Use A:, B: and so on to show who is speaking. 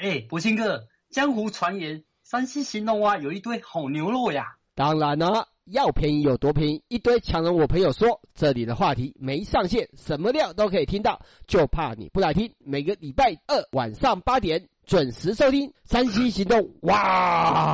A: 博兴哥，江湖传言山西行动蛙有一堆好牛肉呀。
B: 当然了，要便宜有多便宜，一堆强人我朋友说，这里的话题没上限，什么料都可以听到，就怕你不来听。每个礼拜二晚上8点准时收听山西行动哇。